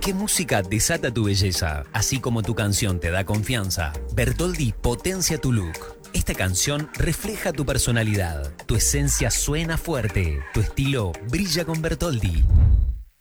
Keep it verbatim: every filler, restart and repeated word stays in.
qué música desata tu belleza, así como tu canción te da confianza, Bertoldi potencia tu look. Esta canción refleja tu personalidad, tu esencia suena fuerte, tu estilo brilla con Bertoldi.